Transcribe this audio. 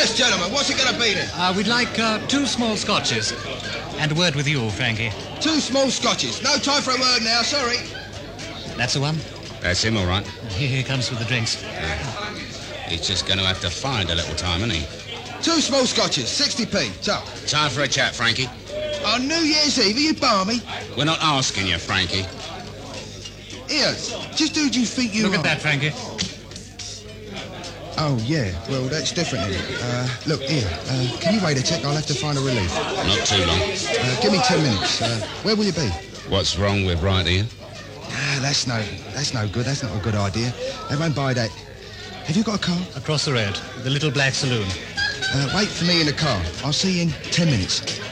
Yes, gentlemen, what's it going to be then? We'd like 2 small scotches. And a word with you, Frankie. 2 small scotches. No time for a word now, sorry. That's the one? That's him, all right. Here he comes with the drinks. He's just going to have to find a little time, isn't he? 2 small scotches, 60p. So. Time for a chat, Frankie. On New Year's Eve, are you balmy? We're not asking you, Frankie. Here, just who do you think you Look are? at that, Frankie. Oh, yeah. Well, that's different then. Look, here. Can you wait a tick? I'll have to find a relief. Not too long. Give me 10 minutes. Where will you be? What's wrong with right here? That's no good. That's not a good idea. They won't buy that. Have you got a car? Across the road, the little black saloon. Wait for me in the car. I'll see you in 10 minutes.